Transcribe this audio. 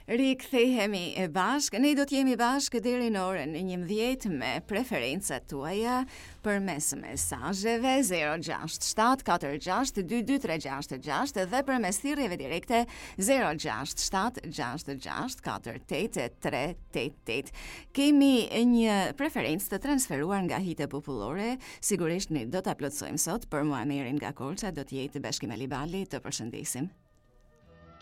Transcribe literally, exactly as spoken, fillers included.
Rikthehemi e bashk, ne do t'jemi bashk deri në orën njëmbëdhjetë me preferencat tuaja përmes mesazheve zero gjasht shtat katër gjasht dy dy tre gjasht gjasht dhe përmes thirrjeve direkte zero gjasht shtat gjasht gjasht katër tetë tre tetë tetë. Kemi një preferencë të transferuar nga hite popullore, sigurisht ne do ta plotësojmë sot. Për Muamerin nga Korça do të jetë bashkë me Libali, të përshëndesim.